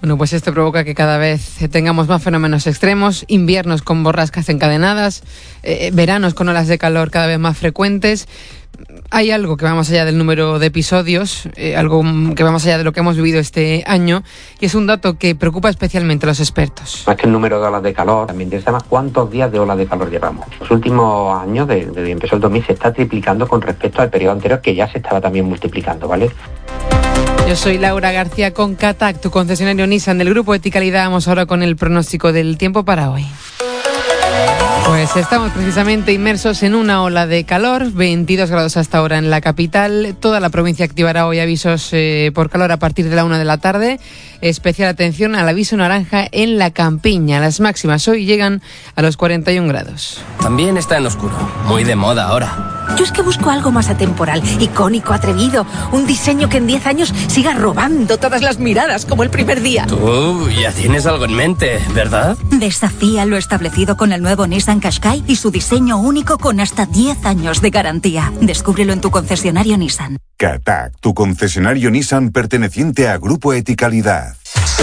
Bueno, pues esto provoca que cada vez tengamos más fenómenos extremos, inviernos con borrascas encadenadas, veranos con olas de calor cada vez más frecuentes. Hay algo que va más allá del número de episodios, algo que va más allá de lo que hemos vivido este año, y es un dato que preocupa especialmente a los expertos. Más que el número de olas de calor, también interesa más cuántos días de olas de calor llevamos. Los últimos años, desde que empezó el 2000, se está triplicando con respecto al periodo anterior, que ya se estaba también multiplicando, ¿vale? Yo soy Laura García con Catac, tu concesionario Nissan del Grupo Eticalidad. Vamos ahora con el pronóstico del tiempo para hoy. Pues estamos precisamente inmersos en una ola de calor, 22 grados hasta ahora en la capital. Toda la provincia activará hoy avisos por calor a partir de la 1 de la tarde. Especial atención al aviso naranja en la Campiña. Las máximas hoy llegan a los 41 grados. También está en oscuro, muy de moda ahora. Yo es que busco algo más atemporal, icónico, atrevido. Un diseño que en 10 años siga robando todas las miradas como el primer día. Tú ya tienes algo en mente, ¿verdad? Desafía lo establecido con el nuevo Nissan Qashqai y su diseño único con hasta 10 años de garantía. Descúbrelo en tu concesionario Nissan. Catac, tu concesionario Nissan perteneciente a Grupo Eticalidad.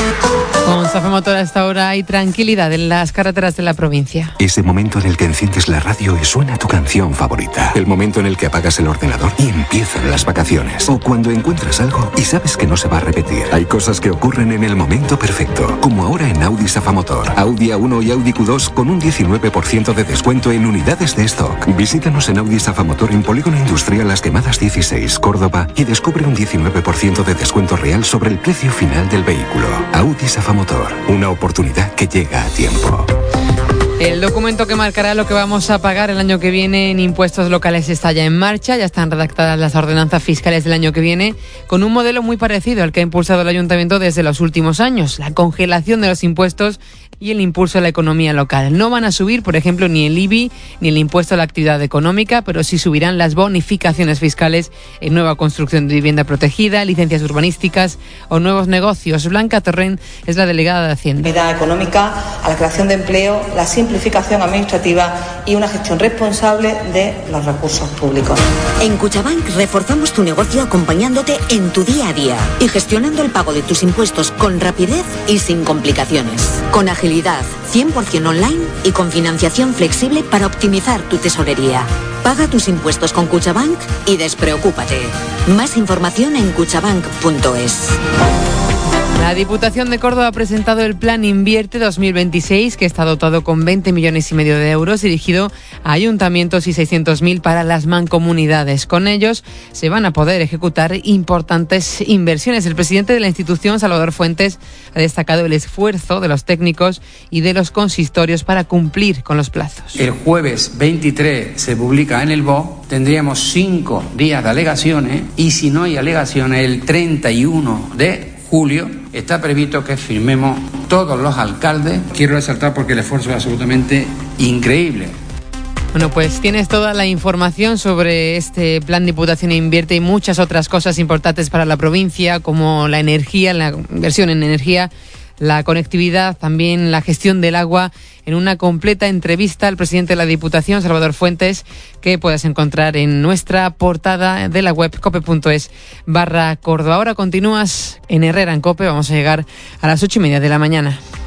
Con Safe Motor a esta hora hay tranquilidad en las carreteras de la provincia. Ese momento en el que enciendes la radio y suena tu canción favorita. El momento en el que apagas el ordenador y empiezan las vacaciones. O cuando encuentras algo y sabes que no se va a repetir. Hay cosas que ocurren en el momento perfecto. Como ahora en Audi Safa Motor. Audi A1 y Audi Q2 con un 19% de descuento en unidades de stock. Visítanos en Audi Safa Motor en Polígono Industrial Las Quemadas 16, Córdoba, y descubre un 19% de descuento real sobre el precio final del vehículo. Audi Safa Motor, una oportunidad que llega a tiempo. El documento que marcará lo que vamos a pagar el año que viene en impuestos locales está ya en marcha. Ya están redactadas las ordenanzas fiscales del año que viene, con un modelo muy parecido al que ha impulsado el Ayuntamiento desde los últimos años: la congelación de los impuestos y el impulso a la economía local. No van a subir, por ejemplo, ni el IBI ni el impuesto a la actividad económica, pero sí subirán las bonificaciones fiscales en nueva construcción de vivienda protegida, licencias urbanísticas o nuevos negocios. Blanca Torrent es la delegada de Hacienda. Medida económica, a la creación de empleo, la simplificación administrativa y una gestión responsable de los recursos públicos. En Cuchabank reforzamos tu negocio acompañándote en tu día a día y gestionando el pago de tus impuestos con rapidez y sin complicaciones. Con agilidad, 100% online y con financiación flexible para optimizar tu tesorería. Paga tus impuestos con Cuchabank y despreocúpate. Más información en cuchabank.es. La Diputación de Córdoba ha presentado el Plan Invierte 2026, que está dotado con 20,5 millones de euros, dirigido a ayuntamientos y 600.000 para las mancomunidades. Con ellos se van a poder ejecutar importantes inversiones. El presidente de la institución, Salvador Fuentes, ha destacado el esfuerzo de los técnicos y de los consistorios para cumplir con los plazos. El jueves 23 se publica en el BOE, tendríamos 5 días de alegaciones y si no hay alegaciones, el 31 de julio está previsto que firmemos todos los alcaldes. Quiero resaltar porque el esfuerzo es absolutamente increíble. Bueno, pues tienes toda la información sobre este Plan Diputación Invierte y muchas otras cosas importantes para la provincia, como la energía, la inversión en energía, la conectividad, también la gestión del agua, en una completa entrevista al presidente de la Diputación, Salvador Fuentes, que puedes encontrar en nuestra portada de la web cope.es/Córdoba. Ahora continúas en Herrera en Cope. Vamos a llegar a las 8:30 de la mañana.